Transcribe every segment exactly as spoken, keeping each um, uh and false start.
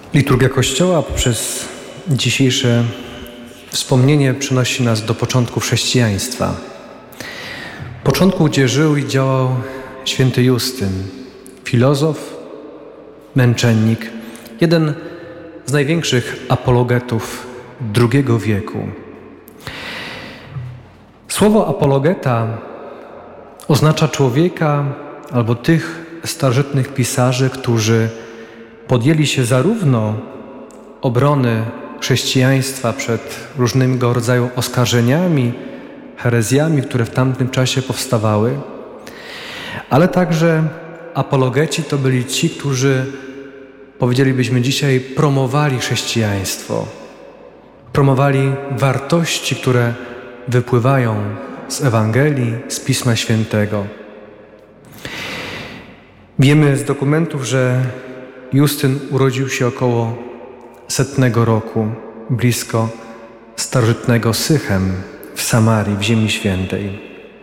Liturgia Kościoła poprzez dzisiejsze wspomnienie przenosi nas do początku chrześcijaństwa. Początku, gdzie żył i działał święty Justyn, filozof, męczennik, jeden z największych apologetów drugiego wieku. Słowo apologeta oznacza człowieka albo tych starożytnych pisarzy, którzy podjęli się zarówno obrony chrześcijaństwa przed różnego rodzaju oskarżeniami, herezjami, które w tamtym czasie powstawały, ale także apologeci to byli ci, którzy, powiedzielibyśmy dzisiaj, promowali chrześcijaństwo, promowali wartości, które wypływają z Ewangelii, z Pisma Świętego. Wiemy z dokumentów, że Justyn urodził się około setnego roku, blisko starożytnego Sychem w Samarii, w Ziemi Świętej.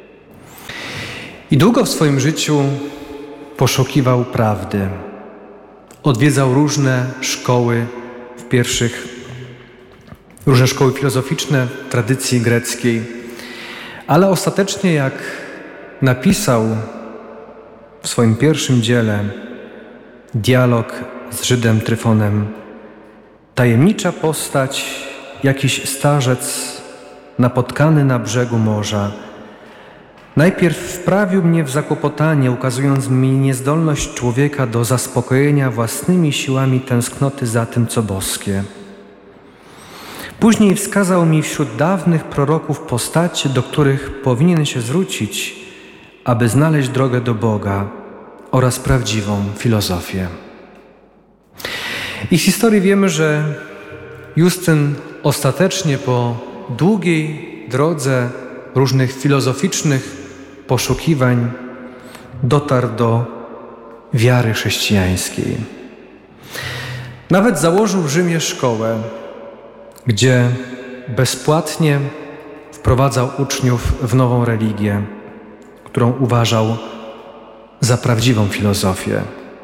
I długo w swoim życiu poszukiwał prawdy. Odwiedzał różne szkoły w pierwszych, różne szkoły filozoficzne w tradycji greckiej, ale ostatecznie, jak napisał w swoim pierwszym dziele Dialog z Żydem Tryfonem, tajemnicza postać, jakiś starzec napotkany na brzegu morza, najpierw wprawił mnie w zakłopotanie, ukazując mi niezdolność człowieka do zaspokojenia własnymi siłami tęsknoty za tym, co boskie. Później wskazał mi wśród dawnych proroków postacie, do których powinien się zwrócić, aby znaleźć drogę do Boga oraz prawdziwą filozofię. I z historii wiemy, że Justyn ostatecznie po długiej drodze różnych filozoficznych poszukiwań dotarł do wiary chrześcijańskiej. Nawet założył w Rzymie szkołę, gdzie bezpłatnie wprowadzał uczniów w nową religię, którą uważał za prawdziwą filozofię.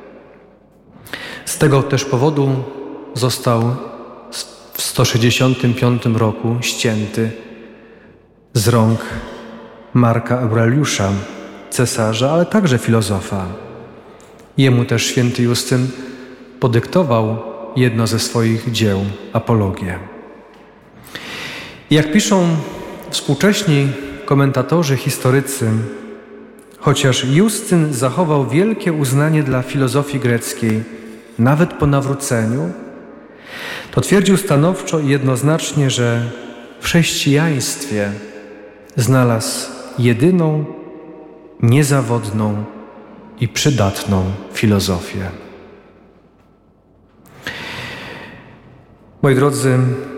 Z tego też powodu został w sto sześćdziesiątym piątym roku ścięty z rąk Marka Aureliusza, cesarza, ale także filozofa. Jemu też święty Justyn podyktował jedno ze swoich dzieł, Apologię. Jak piszą współcześni komentatorzy, historycy, chociaż Justyn zachował wielkie uznanie dla filozofii greckiej, nawet po nawróceniu, to twierdził stanowczo i jednoznacznie, że w chrześcijaństwie znalazł jedyną, niezawodną i przydatną filozofię. Moi drodzy,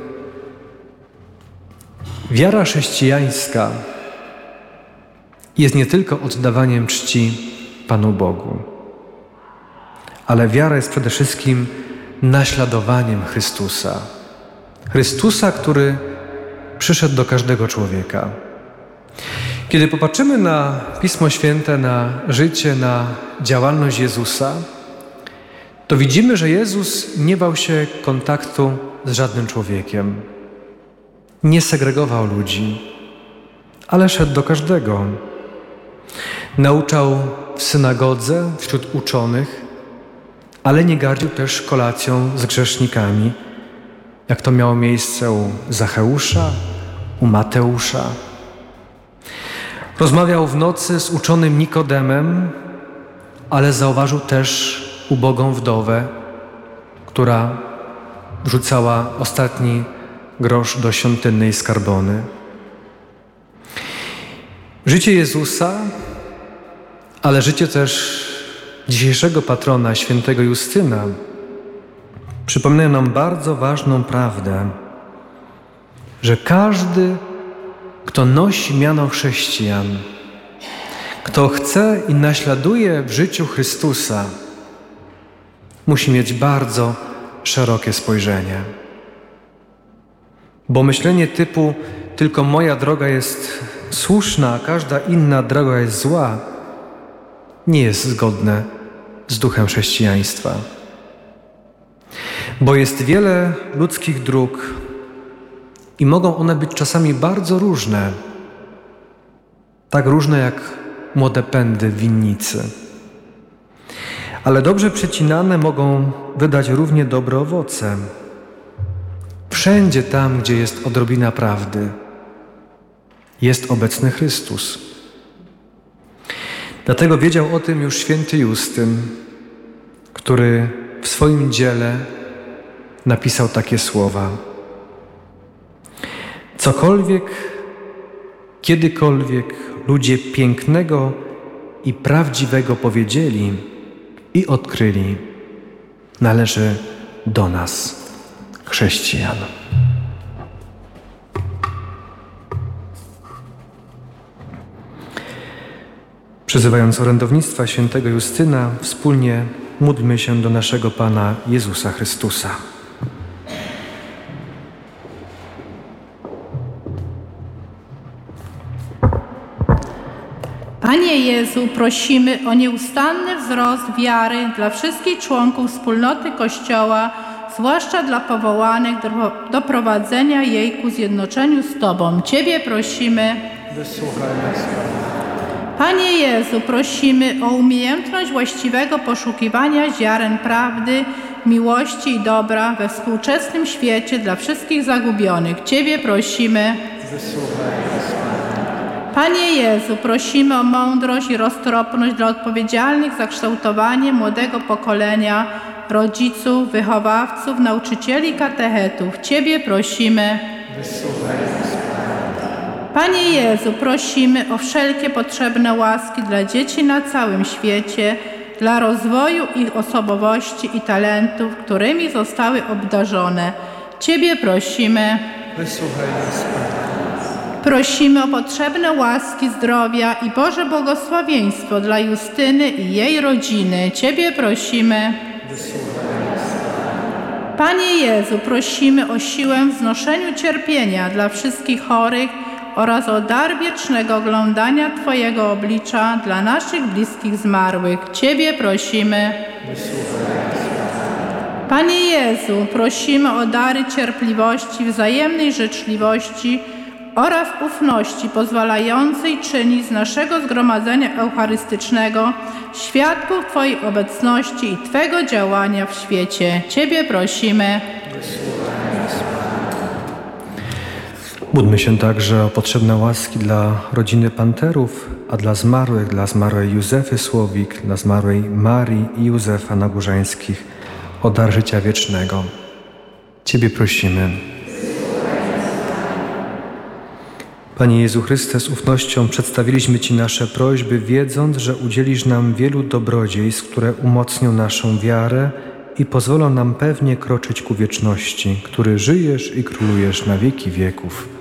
wiara chrześcijańska jest nie tylko oddawaniem czci Panu Bogu, ale wiara jest przede wszystkim naśladowaniem Chrystusa. Chrystusa, który przyszedł do każdego człowieka. Kiedy popatrzymy na Pismo Święte, na życie, na działalność Jezusa, to widzimy, że Jezus nie bał się kontaktu z żadnym człowiekiem. Nie segregował ludzi, ale szedł do każdego. Nauczał w synagodze wśród uczonych, ale nie gardził też kolacją z grzesznikami, jak to miało miejsce u Zacheusza, u Mateusza. Rozmawiał w nocy z uczonym Nikodemem, ale zauważył też ubogą wdowę, która wrzucała ostatni grosz do świątynnej skarbony. Życie Jezusa, ale życie też dzisiejszego patrona, świętego Justyna, przypominają nam bardzo ważną prawdę, że każdy, kto nosi miano chrześcijan, kto chce i naśladuje w życiu Chrystusa, musi mieć bardzo szerokie spojrzenie. Bo myślenie typu tylko moja droga jest słuszna, a każda inna droga jest zła, nie jest zgodne z duchem chrześcijaństwa. Bo jest wiele ludzkich dróg i mogą one być czasami bardzo różne, tak różne jak młode pędy w winnicy. Ale dobrze przecinane mogą wydać równie dobre owoce. Wszędzie tam, gdzie jest odrobina prawdy, jest obecny Chrystus. Dlatego wiedział o tym już święty Justyn, który w swoim dziele napisał takie słowa: cokolwiek, kiedykolwiek ludzie pięknego i prawdziwego powiedzieli i odkryli, należy do nas, chrześcijan. Przyzywając orędownictwa świętego Justyna, wspólnie módlmy się do naszego Pana Jezusa Chrystusa. Panie Jezu, prosimy o nieustanny wzrost wiary dla wszystkich członków wspólnoty Kościoła, zwłaszcza dla powołanych do, do prowadzenia jej ku zjednoczeniu z Tobą. Ciebie prosimy. Wysłuchaj nas. Panie Jezu, prosimy o umiejętność właściwego poszukiwania ziaren prawdy, miłości i dobra we współczesnym świecie dla wszystkich zagubionych. Ciebie prosimy. Wysłuchaj nas. Panie Jezu, prosimy o mądrość i roztropność dla odpowiedzialnych za kształtowanie młodego pokolenia, rodziców, wychowawców, nauczycieli i katechetów. Ciebie prosimy. Wysłuchaj nas. Panie Jezu, prosimy o wszelkie potrzebne łaski dla dzieci na całym świecie, dla rozwoju ich osobowości i talentów, którymi zostały obdarzone. Ciebie prosimy. Wysłuchaj nas. Prosimy o potrzebne łaski zdrowia i Boże błogosławieństwo dla Justyny i jej rodziny. Ciebie prosimy. Panie Jezu, prosimy o siłę w znoszeniu cierpienia dla wszystkich chorych oraz o dar wiecznego oglądania Twojego oblicza dla naszych bliskich zmarłych. Ciebie prosimy. Panie Jezu, prosimy o dary cierpliwości, wzajemnej życzliwości oraz ufności pozwalającej czynić z naszego zgromadzenia eucharystycznego świadków Twojej obecności i Twego działania w świecie. Ciebie prosimy. Módlmy się także o potrzebne łaski dla rodziny Panterów, a dla zmarłych, dla zmarłej Józefy Słowik, dla zmarłej Marii i Józefa Nagórzańskich o dar życia wiecznego. Ciebie prosimy. Panie Jezu Chryste, z ufnością przedstawiliśmy Ci nasze prośby, wiedząc, że udzielisz nam wielu dobrodziejstw, które umocnią naszą wiarę i pozwolą nam pewnie kroczyć ku wieczności, który żyjesz i królujesz na wieki wieków.